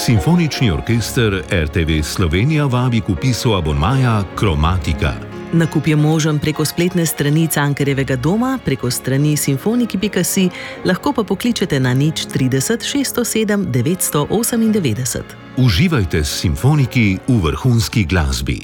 Simfonični orkester RTV Slovenija vabi k vpisu abonmaja Kromatika. Nakup je možen preko spletne strani Cankarjevega doma, preko strani simfoniki.si, lahko pa pokličete na 030 607 998. Uživajte s simfoniki v vrhunski glasbi.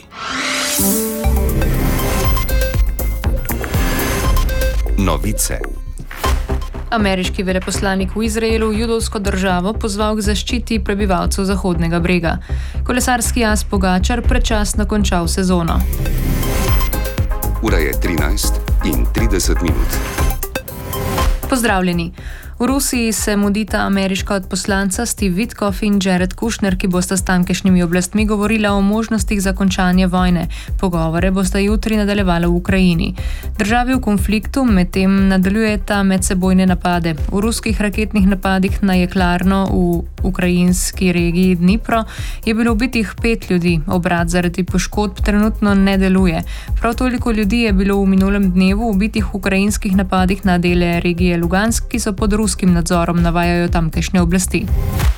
Novice. Ameriški veleposlanik v Izraelu judovsko državo pozval k zaščiti prebivalcev Zahodnega brega. Kolesarski as Pogačar predčasno končal sezono. Ura je 13:30. Pozdravljeni. V Rusiji se mudita ameriška odposlanca Steve Witkoff in Jared Kushner, ki bosta s tamkajšnjimi oblastmi govorila o možnostih za končanje vojne. Pogovore bosta jutri nadaljevala v Ukrajini. Državi v konfliktu medtem nadaljujeta medsebojne napade. V ruskih raketnih napadih na jeklarno v ukrajinski regiji Dnipro je bilo ubitih 5 ljudi. Obrat zaradi poškodb trenutno ne deluje. Prav toliko ljudi je bilo v minulem dnevu ubitih v ukrajinskih napadih na dele regije Lugansk, ki so pod ruskim nadzorom, navajajo tamkajšnje oblasti.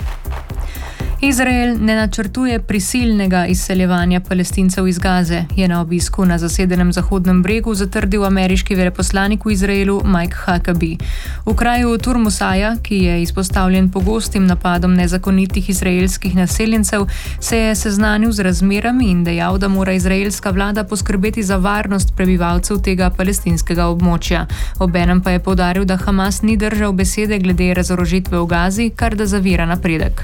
Izrael ne načrtuje prisilnega izseljevanja Palestincev iz Gaze, je na obisku na zasedenem Zahodnem bregu zatrdil ameriški veleposlanik v Izraelu Mike Huckabee. V kraju Turmusaja, ki je izpostavljen pogostim napadom nezakonitih izraelskih naseljencev, se je seznanil z razmerami in dejal, da mora izraelska vlada poskrbeti za varnost prebivalcev tega palestinskega območja. Obenem pa je poudaril, da Hamas ni držal besede glede razorožitve v Gazi, kar da zavira napredek.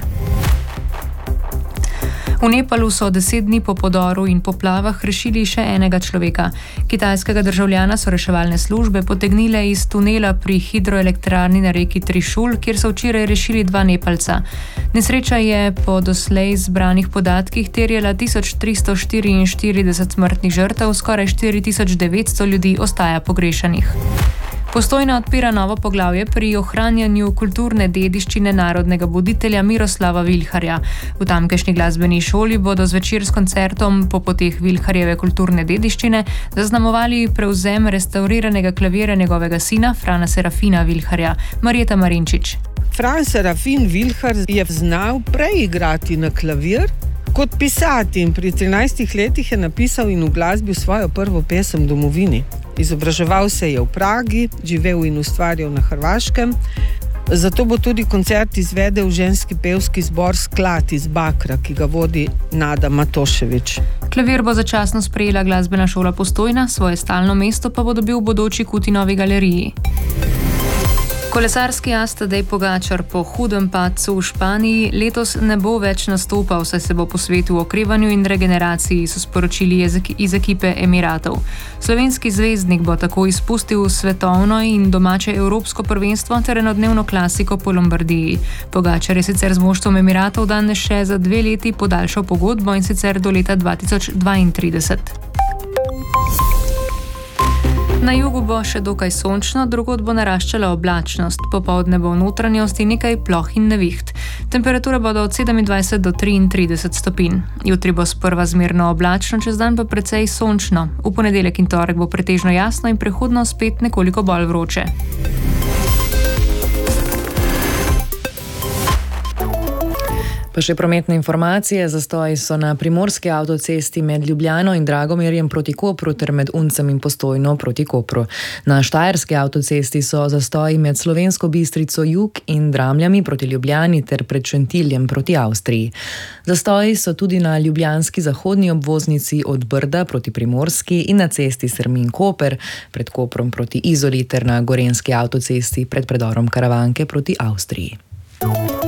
V Nepalu so 10 dni po podoru in poplavah rešili še enega človeka. Kitajskega državljana so reševalne službe potegnile iz tunela pri hidroelektrarni na reki Trishul, kjer so včeraj rešili 2 Nepalca. Nesreča je po doslej zbranih podatkih terjala 1344 smrtnih žrtev, skoraj 4900 ljudi ostaja pogrešanih. Postojna odpira novo poglavje pri ohranjanju kulturne dediščine narodnega buditelja Miroslava Vilharja. V tamkajšnji glasbeni šoli bodo zvečer s koncertom po poteh Vilharjeve kulturne dediščine zaznamovali prevzem restauriranega klavirja njegovega sina Frana Serafina Vilharja. Marjeta Marinčič. Fran Serafin Vilhar je znal preigrati na klavir kot pisati in pri 13 letih je napisal in uglasbil svojo prvo pesem Domovini. Izobraževal se je v Pragi, živel in ustvarjal na Hrvaškem, zato bo tudi koncert izvedel ženski pevski zbor Sklad iz Bakra, ki ga vodi Nada Matošević. Klavir bo začasno sprejela glasbena šola Postojna, svoje stalno mesto pa bo dobil v bodoči Kutinovi galeriji. Kolesarski as Tadej Pogačar po hudem padcu v Španiji letos ne bo več nastopal, saj se bo posvetil okrevanju in regeneraciji, so sporočili iz ekipe Emiratov. Slovenski zvezdnik bo tako izpustil svetovno in domače evropsko prvenstvo ter enodnevno klasiko po Lombardiji. Pogačar je sicer z moštvom Emiratov danes še za 2 leti podaljšal pogodbo in sicer do leta 2032. Na jugu bo še dokaj sončno, drugod bo naraščala oblačnost. Popoldne bo v notranjosti nekaj ploh in neviht. Temperature bodo od 27 do 33 stopinj. Jutri bo sprva zmerno oblačno, čez dan pa precej sončno. V ponedeljek in torek bo pretežno jasno in prehodno spet nekoliko bolj vroče. Pa še prometne informacije. Zastoji so na primorski avtocesti med Ljubljano in Dragomirjem proti Kopru ter med Uncem in Postojno proti Kopru. Na štajerski avtocesti so zastoji med Slovensko Bistrico jug in Dramljami proti Ljubljani ter pred Šentiljem proti Avstriji. Zastoji so tudi na ljubljanski zahodni obvoznici od Brda proti Primorski in na cesti Sermin-Koper pred Koprom proti Izoli ter na gorenski avtocesti pred predorom Karavanke proti Avstriji.